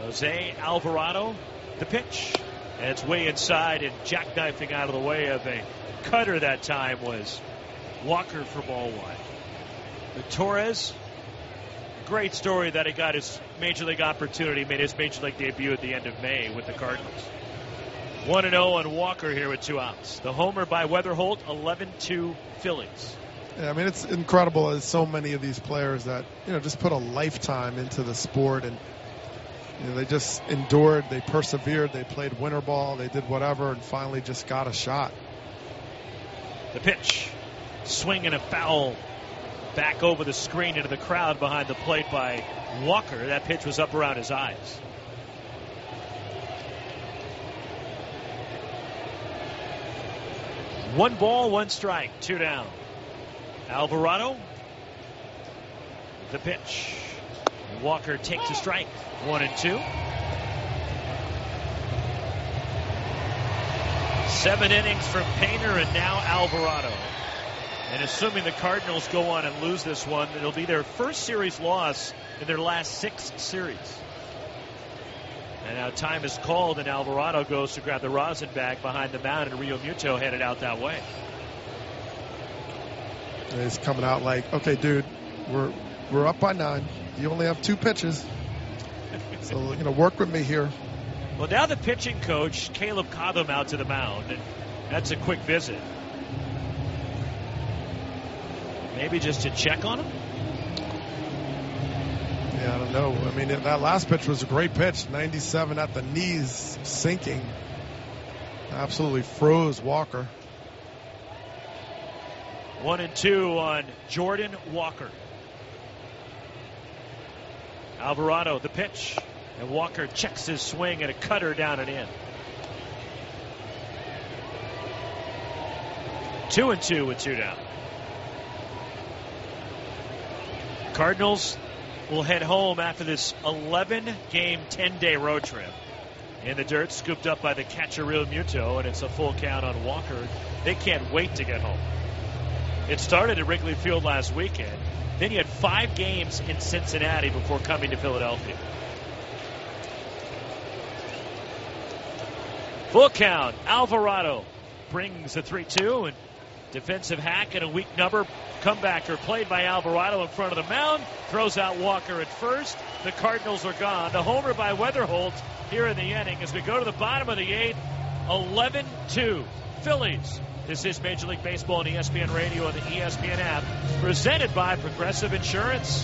Jose Alvarado, the pitch. And it's way inside and jackknifing out of the way of a cutter that time was Walker for ball one. But Torres, great story that he got his Major League opportunity, made his Major League debut at the end of May with the Cardinals. 1-0 on Walker here with 2 outs. The homer by Weatherholt, 11-2 Phillies. Yeah, I mean, it's incredible as so many of these players that, just put a lifetime into the sport, and they just endured, they persevered, they played winter ball, they did whatever, and finally just got a shot. The pitch, swing and a foul back over the screen into the crowd behind the plate by Walker. That pitch was up around his eyes. One ball, one strike, 2 down. Alvarado, the pitch. Walker takes a strike, 1-2. 7 innings from Painter and now Alvarado. And assuming the Cardinals go on and lose this one, it'll be their first series loss in their last 6 series. And now time is called, and Alvarado goes to grab the rosin bag behind the mound, and Rio Muto headed out that way. He's coming out like, okay, dude, we're up by 9. You only have 2 pitches. So, work with me here. Well, now the pitching coach, Caleb Cobham, out to the mound, and that's a quick visit. Maybe just to check on him? Yeah, I don't know. I mean, that last pitch was a great pitch. 97 at the knees, sinking. Absolutely froze Walker. 1-2 on Jordan Walker. Alvarado, the pitch. And Walker checks his swing and a cutter down and in. 2-2 with 2 down. Cardinals will head home after this 11-game, 10-day road trip. In the dirt, scooped up by the catcher, Real Muto, and it's a full count on Walker. They can't wait to get home. It started at Wrigley Field last weekend. Then you had 5 games in Cincinnati before coming to Philadelphia. Full count. Alvarado brings a 3-2, and defensive hack and a weak number comebacker played by Alvarado in front of the mound. Throws out Walker at first. The Cardinals are gone. The homer by Weatherholt here in the inning as we go to the bottom of the 8th. 11-2 Phillies. This is Major League Baseball on ESPN Radio and the ESPN app, presented by Progressive Insurance.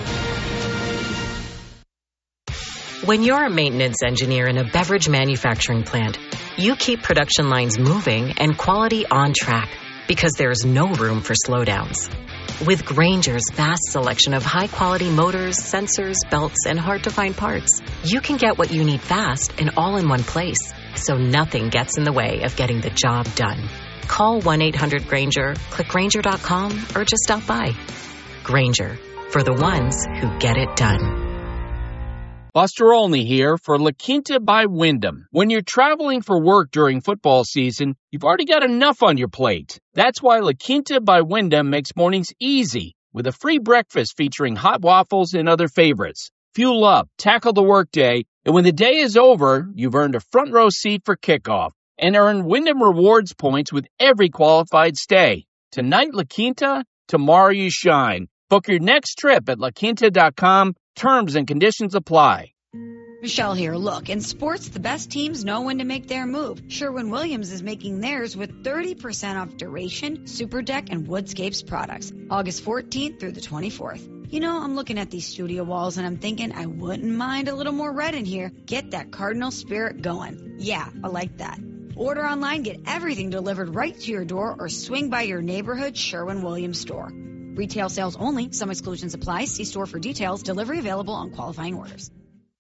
When you're a maintenance engineer in a beverage manufacturing plant, you keep production lines moving and quality on track because there's no room for slowdowns. With Grainger's vast selection of high-quality motors, sensors, belts, and hard-to-find parts, you can get what you need fast and all in one place, so nothing gets in the way of getting the job done. Call 1-800-GRAINGER, click Grainger.com, or just stop by. Grainger, for the ones who get it done. Buster Olney here for La Quinta by Wyndham. When you're traveling for work during football season, you've already got enough on your plate. That's why La Quinta by Wyndham makes mornings easy with a free breakfast featuring hot waffles and other favorites. Fuel up, tackle the workday, and when the day is over, you've earned a front row seat for kickoff and earn Wyndham Rewards points with every qualified stay. Tonight, La Quinta, tomorrow you shine. Book your next trip at laquinta.com. Terms and conditions apply. Michelle here. Look, in sports, the best teams know when to make their move. Sherwin-Williams is making theirs with 30% off Duration, Super Deck, and Woodscapes products. August 14th through the 24th. I'm looking at these studio walls and I'm thinking I wouldn't mind a little more red in here. Get that Cardinal spirit going. Yeah, I like that. Order online, get everything delivered right to your door, or swing by your neighborhood Sherwin-Williams store. Retail sales only. Some exclusions apply. See store for details. Delivery available on qualifying orders.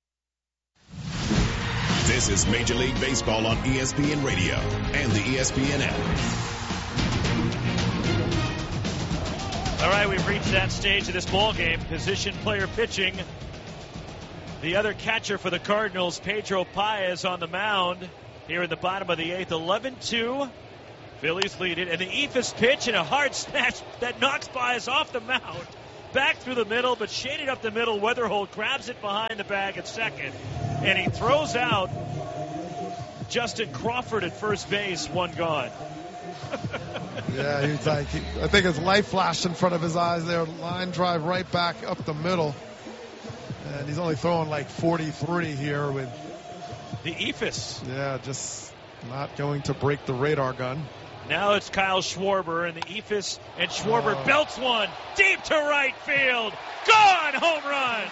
This is Major League Baseball on ESPN Radio and the ESPN app. All right, we've reached that stage of this ball game. Position player pitching. The other catcher for the Cardinals, Pedro Paez, on the mound here in the bottom of the 8th. 11-2. Phillies lead it, and the Eephus pitch and a hard smash that knocks Baez off the mound. Back through the middle, but shaded up the middle. Weatherholt grabs it behind the bag at second. And he throws out Justin Crawford at first base, one gone. Yeah, he's like, I think his light flashed in front of his eyes there. Line drive right back up the middle. And he's only throwing like 43 here with the Ephus. Yeah, just not going to break the radar gun. Now it's Kyle Schwarber and the Ephus, and Schwarber belts one deep to right field. Gone! Home run!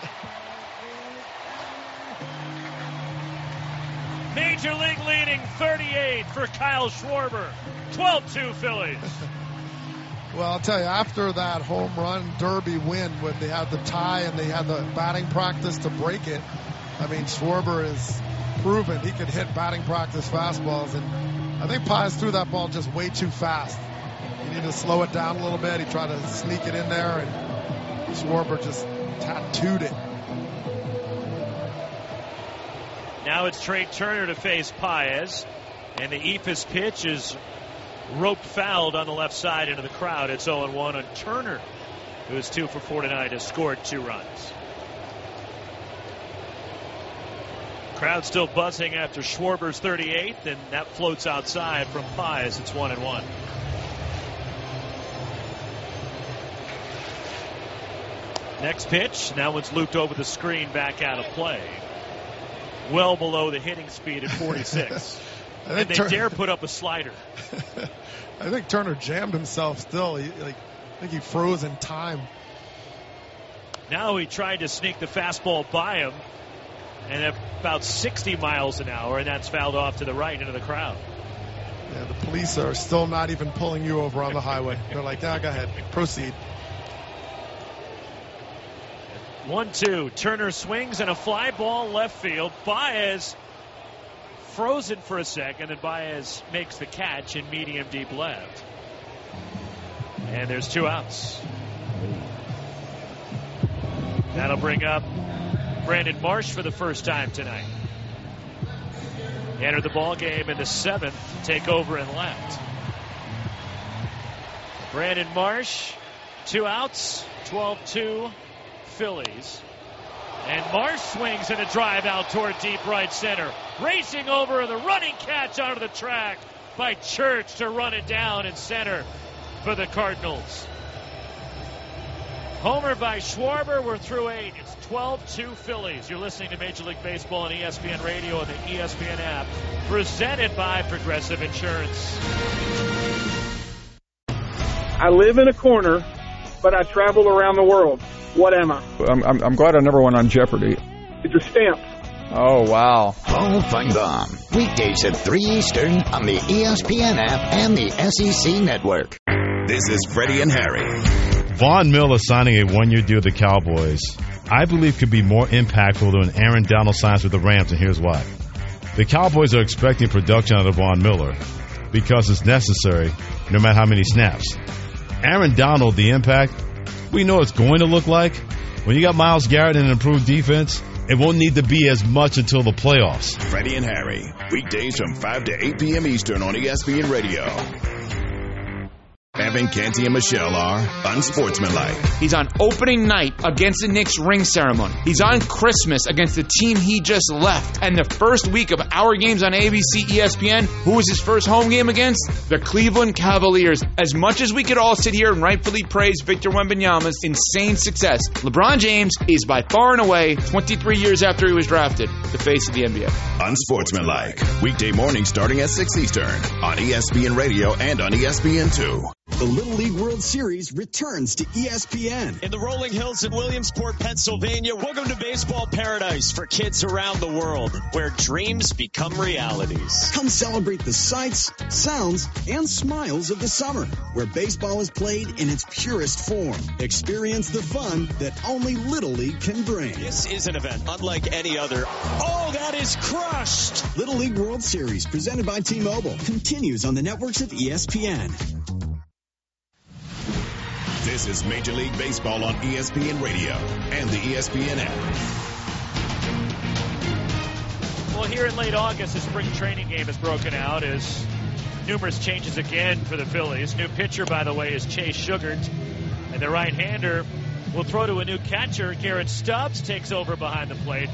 Major League leading 38 for Kyle Schwarber. 12-2 Phillies. Well, I'll tell you, after that home run derby win when they had the tie and they had the batting practice to break it, I mean, Schwarber is proven he could hit batting practice fastballs, and I think Páez threw that ball just way too fast. He needed to slow it down a little bit. He tried to sneak it in there, and Schwarber just tattooed it. Now it's Trey Turner to face Páez, and the Ephus pitch is roped fouled on the left side into the crowd. It's 0-1 on Turner, who is 2 for 4 tonight, has scored 2 runs. Crowd still buzzing after Schwarber's 38th, and that floats outside from Páez. It's 1-1. Next pitch. Now one's looped over the screen, back out of play. Well below the hitting speed at 46. And they dare put up a slider. I think Turner jammed himself still. I think he froze in time. Now he tried to sneak the fastball by him, and at about 60 miles an hour, and that's fouled off to the right into the crowd. Yeah, the police are still not even pulling you over on the highway. They're like, go ahead, proceed. 1-2. Turner swings and a fly ball left field. Baez frozen for a second, and Baez makes the catch in medium deep left. And there's 2 outs. That'll bring up Brandon Marsh for the first time tonight. He entered the ball game in the 7th, take over in left. Brandon Marsh, 2 outs, 12-2 Phillies. And Marsh swings in a drive out toward deep right center. Racing over the running catch onto the track by Church to run it down in center for the Cardinals. Homer by Schwarber. We're through 8. It's 12-2 Phillies. You're listening to Major League Baseball on ESPN Radio and the ESPN app. Presented by Progressive Insurance. I live in a corner, but I travel around the world. What am I? I'm glad I never went on Jeopardy. It's a stamp. Oh, wow. Hall Feinbaum. Weekdays at 3 Eastern on the ESPN app and the SEC Network. This is Freddie and Harry. Von Miller signing a one-year deal with the Cowboys, I believe, could be more impactful than Aaron Donald signs with the Rams, and here's why. The Cowboys are expecting production out of Von Miller because it's necessary no matter how many snaps. Aaron Donald, the impact, we know it's going to look like. When you got Myles Garrett and an improved defense, it won't need to be as much until the playoffs. Freddie and Harry, weekdays from 5 to 8 p.m. Eastern on ESPN Radio. Evan, Canty, and Michelle are unsportsmanlike. He's on opening night against the Knicks ring ceremony. He's on Christmas against the team he just left. And the first week of our games on ABC ESPN, who was his first home game against? The Cleveland Cavaliers. As much as we could all sit here and rightfully praise Victor Wembanyama's insane success, LeBron James is by far and away, 23 years after he was drafted, the face of the NBA. Unsportsmanlike. Weekday morning starting at 6 Eastern on ESPN Radio and on ESPN2. The Little League World Series returns to ESPN. In the rolling hills in Williamsport, Pennsylvania, welcome to baseball paradise for kids around the world, where dreams become realities. Come celebrate the sights, sounds, and smiles of the summer, where baseball is played in its purest form. Experience the fun that only Little League can bring. This is an event unlike any other. Oh, that is crushed! Little League World Series, presented by T-Mobile, continues on the networks of ESPN. This is Major League Baseball on ESPN Radio and the ESPN app. Well, here in late August, the spring training game has broken out as numerous changes again for the Phillies. New pitcher, by the way, is Chase Sugart. And the right-hander will throw to a new catcher. Garrett Stubbs takes over behind the plate.